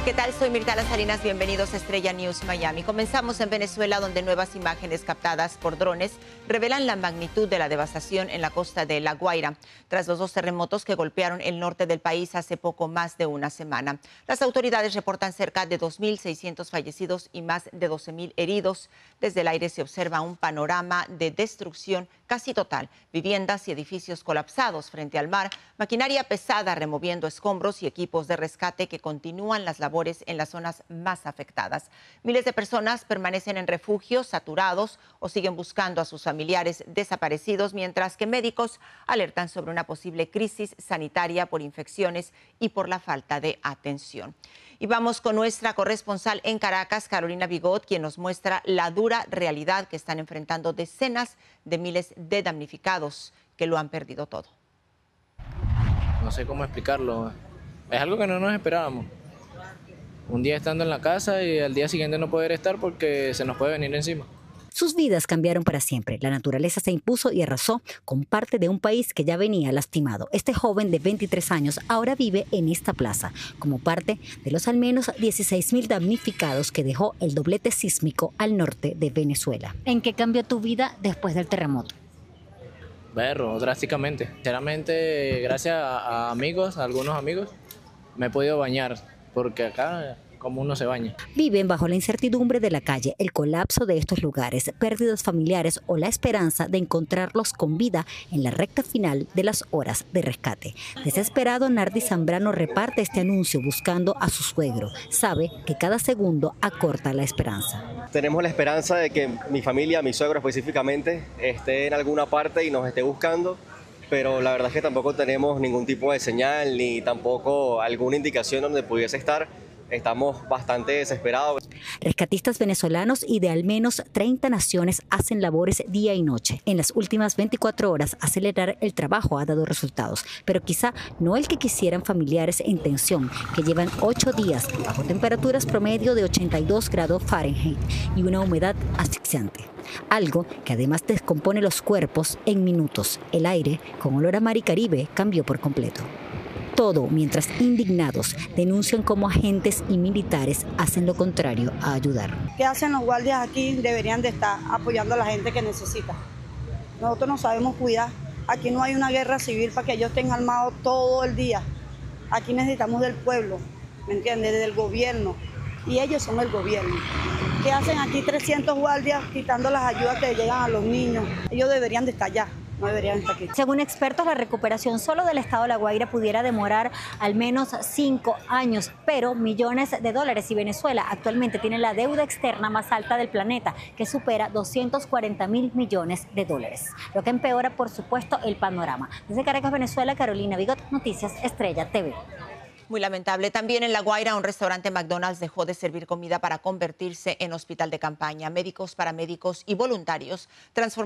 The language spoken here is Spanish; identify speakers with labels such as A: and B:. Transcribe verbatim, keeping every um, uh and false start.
A: ¿Qué tal? Soy Mirtala Salinas, bienvenidos a Estrella News Miami. Comenzamos en Venezuela, donde nuevas imágenes captadas por drones revelan la magnitud de la devastación en la costa de La Guaira, tras los dos terremotos que golpearon el norte del país hace poco más de una semana. Las autoridades reportan cerca de dos mil seiscientos fallecidos y más de doce mil heridos. Desde el aire se observa un panorama de destrucción casi total, viviendas y edificios colapsados frente al mar, maquinaria pesada removiendo escombros y equipos de rescate que continúan las labores en las zonas más afectadas. Miles de personas permanecen en refugios saturados o siguen buscando a sus familiares desaparecidos, mientras que médicos alertan sobre una posible crisis sanitaria por infecciones y por la falta de atención. Y vamos con nuestra corresponsal en Caracas, Carolina Bigot, quien nos muestra la dura realidad que están enfrentando decenas de miles de damnificados que lo han perdido todo.
B: No sé cómo explicarlo. Es algo que no nos esperábamos. Un día estando en la casa y al día siguiente no poder estar porque se nos puede venir encima.
C: Sus vidas cambiaron para siempre. La naturaleza se impuso y arrasó con parte de un país que ya venía lastimado. Este joven de veintitrés años ahora vive en esta plaza, como parte de los al menos dieciséis mil damnificados que dejó el doblete sísmico al norte de Venezuela. ¿En qué cambió tu vida después del terremoto?
B: Berro, drásticamente. Sinceramente, gracias a, a amigos, a algunos amigos, me he podido bañar, porque acá como uno se baña.
C: Viven bajo la incertidumbre de la calle, el colapso de estos lugares, pérdidas familiares o la esperanza de encontrarlos con vida en la recta final de las horas de rescate. Desesperado, Nardi Zambrano reparte este anuncio buscando a su suegro. Sabe que cada segundo acorta la esperanza.
D: Tenemos la esperanza de que mi familia, mi suegro específicamente, esté en alguna parte y nos esté buscando, pero la verdad es que tampoco tenemos ningún tipo de señal ni tampoco alguna indicación donde pudiese estar. Estamos bastante desesperados.
C: Rescatistas venezolanos y de al menos treinta naciones hacen labores día y noche. En las últimas veinticuatro horas, acelerar el trabajo ha dado resultados, pero quizá no el que quisieran familiares en tensión, que llevan ocho días bajo temperaturas promedio de ochenta y dos grados Fahrenheit y una humedad asfixiante. Algo que además descompone los cuerpos en minutos. El aire, con olor a mar y Caribe, cambió por completo. Todo mientras indignados denuncian cómo agentes y militares hacen lo contrario a ayudar.
E: ¿Qué hacen los guardias aquí? Deberían de estar apoyando a la gente que necesita. Nosotros no sabemos cuidar. Aquí no hay una guerra civil para que ellos estén armados todo el día. Aquí necesitamos del pueblo, ¿me entiendes? Del gobierno. Y ellos son el gobierno. ¿Qué hacen aquí trescientos guardias quitando las ayudas que llegan a los niños? Ellos deberían de estar allá. No deberían estar aquí.
C: Según expertos, la recuperación solo del estado de La Guaira pudiera demorar al menos cinco años, pero millones de dólares, y Venezuela actualmente tiene la deuda externa más alta del planeta, que supera doscientos cuarenta mil millones de dólares, lo que empeora, por supuesto, el panorama. Desde Caracas, Venezuela, Carolina Bigot, Noticias Estrella T V.
A: Muy lamentable. También en La Guaira, un restaurante McDonald's dejó de servir comida para convertirse en hospital de campaña. Médicos, paramédicos y voluntarios transformaron